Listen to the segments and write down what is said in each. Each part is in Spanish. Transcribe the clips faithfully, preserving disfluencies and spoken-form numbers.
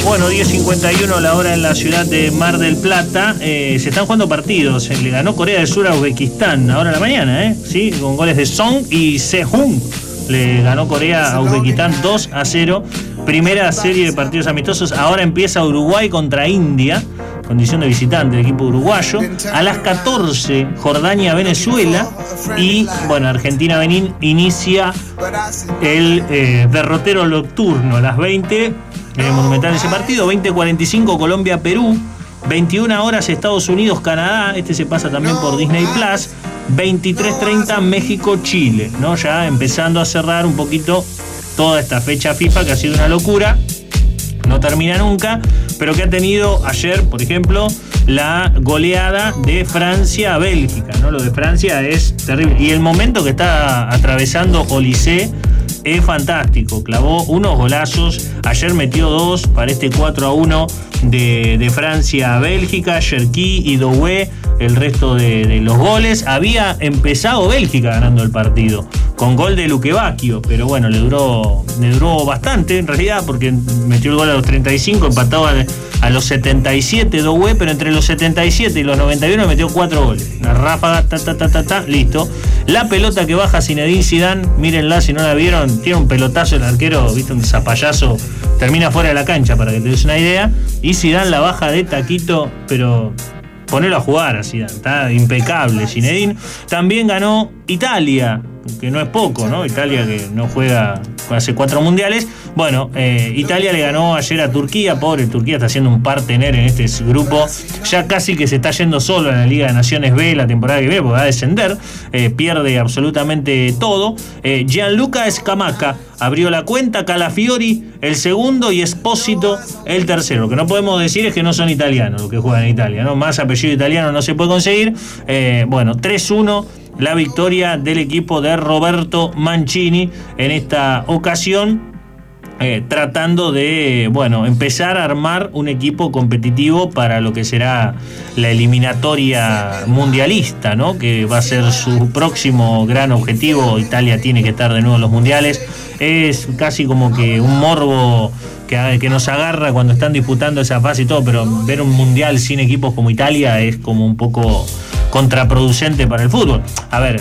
Bueno, diez cincuenta y uno la hora en la ciudad de Mar del Plata. Eh, se están jugando partidos. Le ganó Corea del Sur a Uzbekistán ahora a la mañana, ¿eh? Sí, con goles de Song y Sehun. Le ganó Corea a Uzbekistán dos a cero. Primera serie de partidos amistosos. Ahora empieza Uruguay contra India, condición de visitante del equipo uruguayo. A las catorce, Jordania-Venezuela. Y, bueno, Argentina-Benín inicia el eh, derrotero nocturno a las veinte. En el Monumental ese partido. veinte cuarenta y cinco, Colombia-Perú. veintiuna horas, Estados Unidos-Canadá. Este se pasa también por Disney Plus. veintitrés treinta, México-Chile, ¿no? Ya empezando a cerrar un poquito toda esta fecha FIFA, que ha sido una locura. No termina nunca, pero que ha tenido ayer, por ejemplo, la goleada de Francia a Bélgica, ¿no? Lo de Francia es terrible. Y el momento que está atravesando Olise es fantástico. Clavó unos golazos. Ayer metió dos para este cuatro a uno de, de Francia a Bélgica. Cherki y Doué, el resto de, de los goles. Había empezado Bélgica ganando el partido con gol de Luque Bacchio, pero bueno, le duró, le duró bastante en realidad, porque metió el gol a los treinta y cinco, empataba a los setenta y siete Doué, pero entre los setenta y siete y los noventa y uno metió cuatro goles. Una ráfaga, ta, ta, ta, ta, ta, listo. La pelota que baja Zinedine Zidane, mírenla si no la vieron, tiene un pelotazo el arquero, viste, un zapallazo, termina fuera de la cancha para que te des una idea, y Zidane la baja de taquito, pero ponelo a jugar a Zidane, está impecable Zinedine. También ganó Italia, que no es poco, ¿no? Italia que no juega hace cuatro mundiales. Bueno, eh, Italia le ganó ayer a Turquía. Pobre, Turquía está haciendo un partener en este grupo. Ya casi que se está yendo solo en la Liga de Naciones B la temporada que viene, porque va a descender. Eh, pierde absolutamente todo. Eh, Gianluca Scamacca abrió la cuenta, Calafiori el segundo y Espósito el tercero. Lo que no podemos decir es que no son italianos los que juegan en Italia, ¿no? Más apellido italiano no se puede conseguir. Eh, bueno, tres uno. La victoria del equipo de Roberto Mancini en esta ocasión, eh, tratando de, bueno, empezar a armar un equipo competitivo para lo que será la eliminatoria mundialista, ¿no? Que va a ser su próximo gran objetivo. Italia tiene que estar de nuevo en los mundiales. Es casi como que un morbo que, que nos agarra cuando están disputando esa fase y todo, pero ver un mundial sin equipos como Italia es como un poco contraproducente para el fútbol. A ver,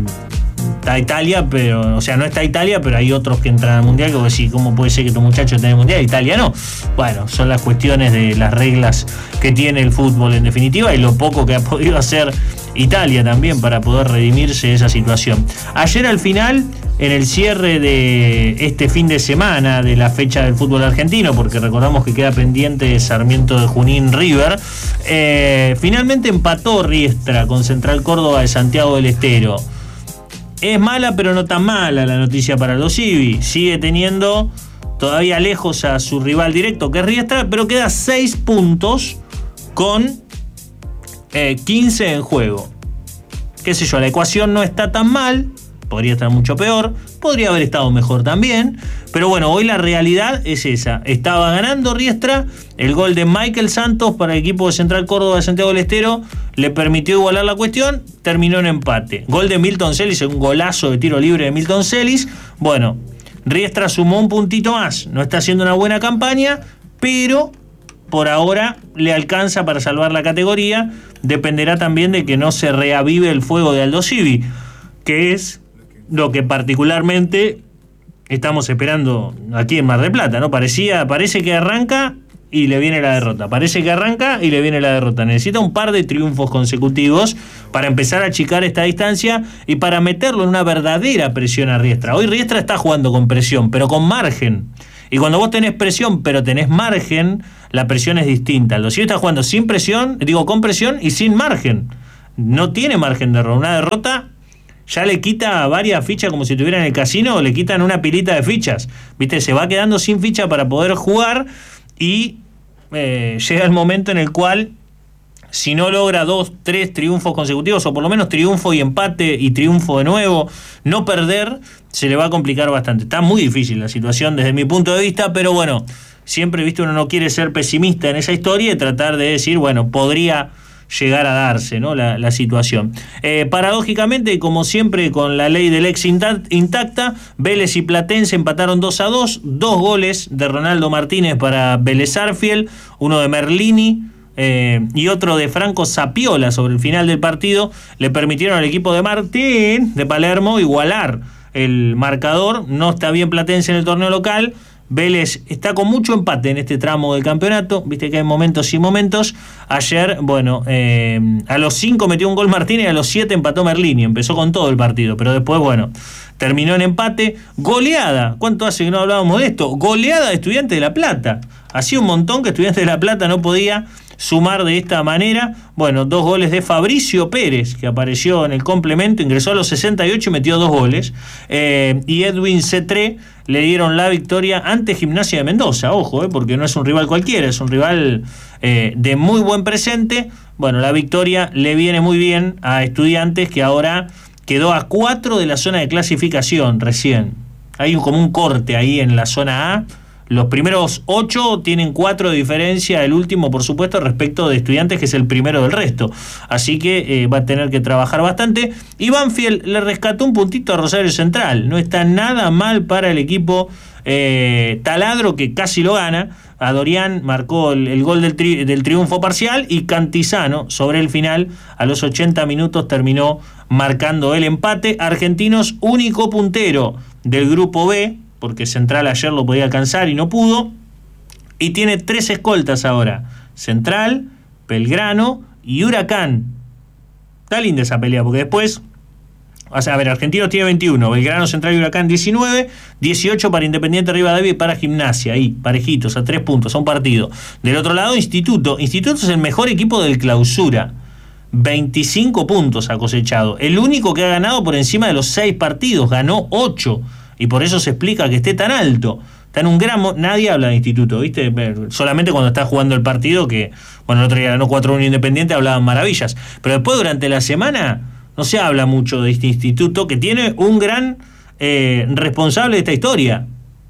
está Italia, pero, o sea, no está Italia, pero hay otros que entran al mundial, que vos decís, ¿cómo puede ser que tu muchacho esté en el mundial? Italia no. Bueno, son las cuestiones de las reglas que tiene el fútbol en definitiva y lo poco que ha podido hacer Italia también para poder redimirse de esa situación. Ayer al final, en el cierre de este fin de semana de la fecha del fútbol argentino, porque recordamos que queda pendiente Sarmiento de Junín River, eh, finalmente empató Riestra con Central Córdoba de Santiago del Estero. Es mala, pero no tan mala la noticia para Aldo Civi. Sigue teniendo todavía lejos a su rival directo, que es Riestra, pero queda seis puntos con eh, quince en juego. Qué sé yo, la ecuación no está tan mal. Podría estar mucho peor, podría haber estado mejor también, pero bueno, hoy la realidad es esa. Estaba ganando Riestra, el gol de Michael Santos para el equipo de Central Córdoba de Santiago del Estero le permitió igualar la cuestión, terminó en empate. Gol de Milton Celis, un golazo de tiro libre de Milton Celis. Bueno, Riestra sumó un puntito más, no está haciendo una buena campaña, pero por ahora le alcanza para salvar la categoría. Dependerá también de que no se reavive el fuego de Aldo Civi, que es lo que particularmente estamos esperando aquí en Mar del Plata, ¿no? Parecía, parece que arranca y le viene la derrota. Parece que arranca y le viene la derrota. Necesita un par de triunfos consecutivos para empezar a achicar esta distancia y para meterlo en una verdadera presión a Riestra. Hoy Riestra está jugando con presión, pero con margen. Y cuando vos tenés presión, pero tenés margen, la presión es distinta. Los Civi está jugando sin presión, digo con presión y sin margen. No tiene margen de error. Una derrota ya le quita varias fichas, como si estuviera en el casino, o le quitan una pilita de fichas. ¿Viste? Se va quedando sin ficha para poder jugar y eh, llega el momento en el cual, si no logra dos, tres triunfos consecutivos, o por lo menos triunfo y empate y triunfo de nuevo, no perder, se le va a complicar bastante. Está muy difícil la situación desde mi punto de vista, pero bueno, siempre, viste, uno no quiere ser pesimista en esa historia y tratar de decir, bueno, podría llegar a darse, ¿no? la, la situación. Eh, paradójicamente, como siempre, con la ley del ex intacta, Vélez y Platense empataron dos a dos, dos goles de Ronaldo Martínez para Vélez Arfiel, uno de Merlini eh, y otro de Franco Sapiola sobre el final del partido, le permitieron al equipo de Martín de Palermo igualar el marcador. No está bien Platense en el torneo local. Vélez está con mucho empate en este tramo del campeonato, viste que hay momentos y momentos. Ayer, bueno, eh, a los cinco metió un gol Martínez y a los siete empató Merlini, empezó con todo el partido, pero después, bueno, terminó en empate. Goleada, ¿cuánto hace que no hablábamos de esto? Goleada de Estudiantes de La Plata. Hacía un montón que Estudiantes de La Plata no podía sumar de esta manera. Bueno, dos goles de Fabricio Pérez, que apareció en el complemento, ingresó a los sesenta y ocho y metió dos goles. Eh, y Edwin Cetré le dieron la victoria ante Gimnasia de Mendoza, ojo, eh, porque no es un rival cualquiera, es un rival eh, de muy buen presente. Bueno, la victoria le viene muy bien a Estudiantes, que ahora quedó a cuatro de la zona de clasificación recién. Hay un, como un corte ahí en la zona A. Los primeros ocho tienen cuatro de diferencia, el último, por supuesto, respecto de Estudiantes, que es el primero del resto. Así que eh, va a tener que trabajar bastante. Y Banfield le rescató un puntito a Rosario Central. No está nada mal para el equipo eh, taladro, que casi lo gana. A Dorian marcó el, el gol del, tri, del triunfo parcial, y Cantizano, sobre el final, a los ochenta minutos, terminó marcando el empate. Argentinos, único puntero del grupo B, porque Central ayer lo podía alcanzar y no pudo, y tiene tres escoltas ahora: Central, Belgrano y Huracán. Está linda esa pelea, porque después, o sea, a ver, Argentinos tiene veintiuno, Belgrano, Central y Huracán diecinueve, dieciocho para Independiente Rivadavia y para Gimnasia, ahí, parejitos, a tres puntos, a un partido. Del otro lado, Instituto. Instituto es el mejor equipo del Clausura, veinticinco puntos ha cosechado, el único que ha ganado por encima de los seis partidos, ganó ocho. Y por eso se explica que esté tan alto. Está en un gran... Nadie habla de Instituto, ¿viste? Solamente cuando está jugando el partido, que, bueno, el otro día ganó cuatro uno Independiente, hablaban maravillas. Pero después, durante la semana, no se habla mucho de este Instituto, que tiene un gran eh, responsable de esta historia,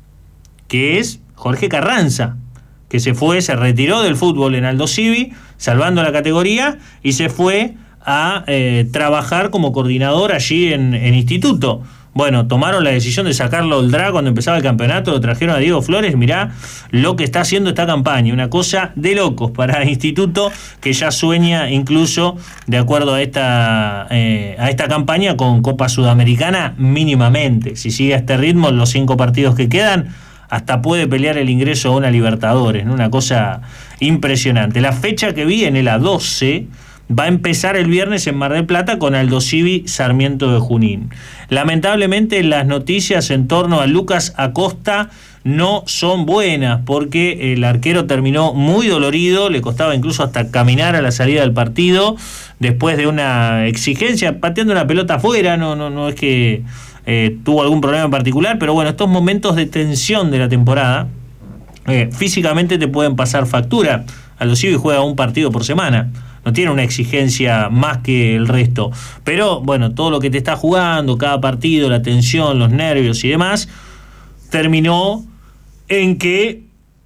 que es Jorge Carranza, que se fue, se retiró del fútbol en Aldo Civi, salvando la categoría, y se fue a eh, trabajar como coordinador allí en, en Instituto. Bueno, tomaron la decisión de sacarlo del D R A cuando empezaba el campeonato, lo trajeron a Diego Flores. Mirá lo que está haciendo esta campaña, una cosa de locos para Instituto, que ya sueña incluso, de acuerdo a esta eh, a esta campaña, con Copa Sudamericana mínimamente. Si sigue a este ritmo, los cinco partidos que quedan, hasta puede pelear el ingreso a una Libertadores, ¿no? Una cosa impresionante. La fecha que viene, la doce, va a empezar el viernes en Mar del Plata con Aldo Civi Sarmiento de Junín. Lamentablemente, las noticias en torno a Lucas Acosta no son buenas, porque el arquero terminó muy dolorido, le costaba incluso hasta caminar a la salida del partido, después de una exigencia, pateando una pelota afuera. No, no, no es que eh, tuvo algún problema en particular, pero bueno, estos momentos de tensión de la temporada eh, físicamente te pueden pasar factura. Aldo Civi juega un partido por semana, no tiene una exigencia más que el resto, pero bueno, todo lo que te está jugando, cada partido, la tensión, los nervios y demás, terminó en que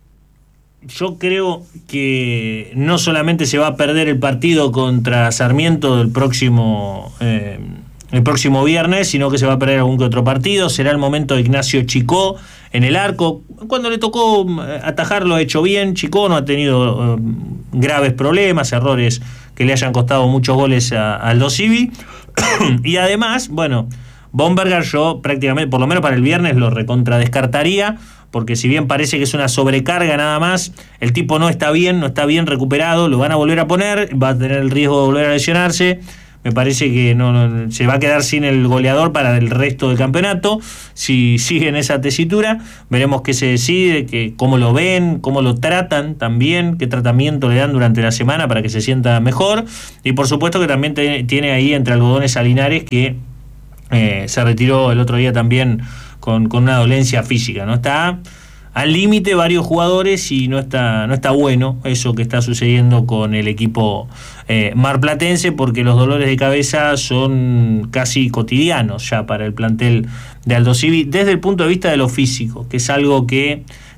yo creo que no solamente se va a perder el partido contra Sarmiento del próximo eh, el próximo viernes, sino que se va a perder algún que otro partido. Será el momento de Ignacio Chicó en el arco. Cuando le tocó atajar lo ha hecho bien. Chicó no ha tenido eh, graves problemas, errores que le hayan costado muchos goles a, a Aldo Civi. Y además, bueno, Bomberger yo prácticamente, por lo menos para el viernes, lo recontradescartaría, porque si bien parece que es una sobrecarga nada más, el tipo no está bien, no está bien recuperado, lo van a volver a poner, va a tener el riesgo de volver a lesionarse. Me parece que no, no se va a quedar sin el goleador para el resto del campeonato si sigue en esa tesitura. Veremos qué se decide, que, cómo lo ven, cómo lo tratan también, qué tratamiento le dan durante la semana para que se sienta mejor. Y por supuesto que también te, tiene ahí entre algodones a Linares, que eh, se retiró el otro día también con, con una dolencia física, ¿no? Está al límite varios jugadores y no está, no está bueno eso que está sucediendo con el equipo eh, marplatense, porque los dolores de cabeza son casi cotidianos ya para el plantel de Aldo Civi, desde el punto de vista de lo físico, que es algo que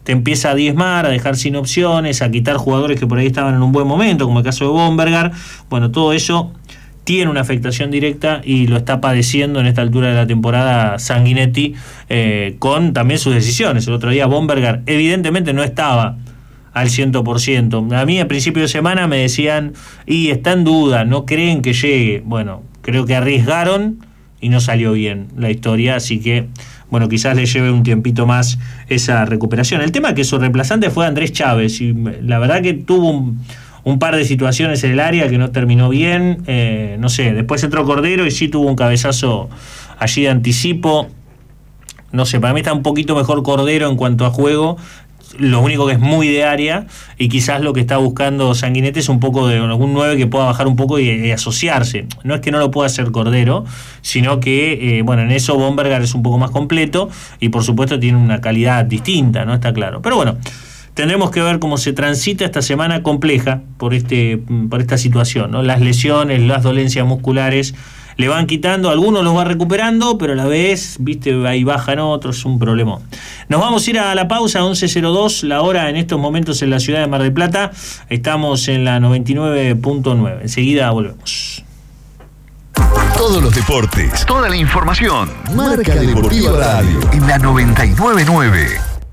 te empieza a diezmar, a dejar sin opciones, a quitar jugadores que por ahí estaban en un buen momento, como el caso de Bombergar. Bueno, todo eso tiene una afectación directa y lo está padeciendo en esta altura de la temporada Sanguinetti, eh, con también sus decisiones. El otro día Bombergar evidentemente no estaba al cien por ciento. A mí a principio de semana me decían, y está en duda, no creen que llegue. Bueno, creo que arriesgaron y no salió bien la historia, así que bueno, quizás le lleve un tiempito más esa recuperación. El tema es que su reemplazante fue Andrés Chávez, y la verdad que tuvo un, un par de situaciones en el área que no terminó bien, eh, no sé, después entró Cordero y sí tuvo un cabezazo allí de anticipo. No sé, para mí está un poquito mejor Cordero en cuanto a juego, lo único que es muy de área, y quizás lo que está buscando Sanguinetti es un poco de algún nueve que pueda bajar un poco y, y asociarse. No es que no lo pueda hacer Cordero, sino que, eh, bueno, en eso Bombergar es un poco más completo y por supuesto tiene una calidad distinta, ¿no? Está claro. Pero bueno, tendremos que ver cómo se transita esta semana compleja por, este, por esta situación, ¿no? Las lesiones, las dolencias musculares le van quitando, algunos los va recuperando, pero a la vez, viste, ahí bajan otros, es un problema. Nos vamos a ir a la pausa, once cero dos, la hora en estos momentos en la ciudad de Mar del Plata. Estamos en la noventa y nueve punto nueve. Enseguida volvemos. Todos los deportes, toda la información. Marca Deportiva Radio en la noventa y nueve punto nueve.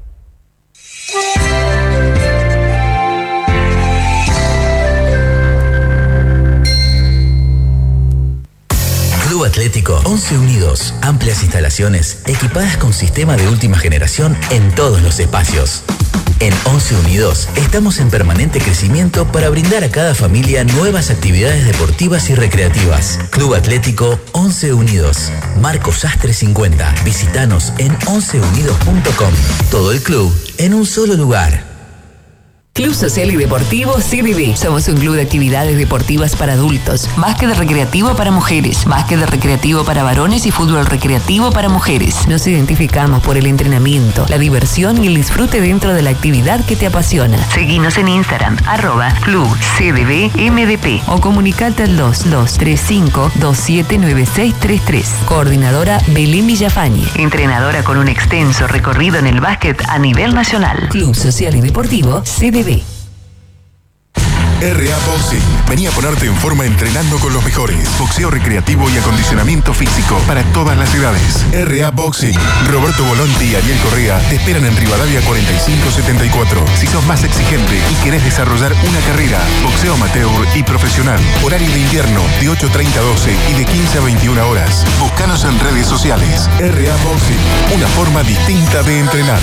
Club Atlético Once Unidos. Amplias instalaciones equipadas con sistema de última generación en todos los espacios. En Once Unidos estamos en permanente crecimiento para brindar a cada familia nuevas actividades deportivas y recreativas. Club Atlético Once Unidos. Marco Sastre cincuenta. Visítanos en once unidos punto com. Todo el club en un solo lugar. Club Social y Deportivo C D D. Somos un club de actividades deportivas para adultos, básquet recreativo para mujeres, básquet recreativo para varones y fútbol recreativo para mujeres. Nos identificamos por el entrenamiento, la diversión y el disfrute dentro de la actividad que te apasiona. Seguinos en Instagram, arroba Club C D D M D P o comunicate al dos dos tres cinco dos siete nueve seis tres tres. Coordinadora Belén Villafañe, entrenadora con un extenso recorrido en el básquet a nivel nacional. Club Social y Deportivo C D D. R A Boxing. Vení a ponerte en forma entrenando con los mejores. Boxeo recreativo y acondicionamiento físico para todas las edades. R A Boxing. Roberto Volonti y Ariel Correa te esperan en Rivadavia cuarenta y cinco setenta y cuatro. Si sos más exigente y querés desarrollar una carrera, boxeo amateur y profesional. Horario de invierno de ocho treinta a doce y de quince a veintiuna horas. Búscanos en redes sociales. R A Boxing. Una forma distinta de entrenar.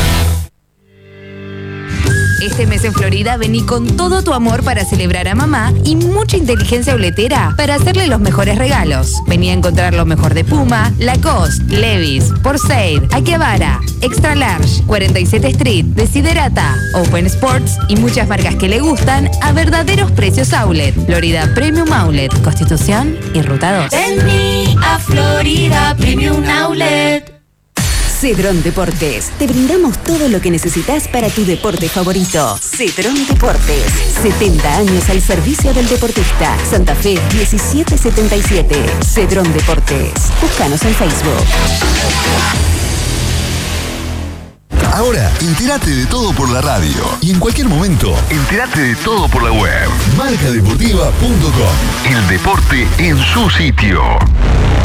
Este mes en Florida vení con todo tu amor para celebrar a mamá y mucha inteligencia boletera para hacerle los mejores regalos. Vení a encontrar lo mejor de Puma, Lacoste, Levi's, Pursuit, Akihabara, Extra Large, cuarenta y siete Street, Desiderata, Open Sports y muchas marcas que le gustan a verdaderos precios outlet. Florida Premium Outlet, Constitución y Ruta dos. Vení a Florida Premium Outlet. Cedrón Deportes. Te brindamos todo lo que necesitas para tu deporte favorito. Cedrón Deportes. setenta años al servicio del deportista. Santa Fe diecisiete setenta y siete. Cedrón Deportes. Búscanos en Facebook. Ahora, entérate de todo por la radio. Y en cualquier momento, entérate de todo por la web. marca deportiva punto com. El deporte en su sitio.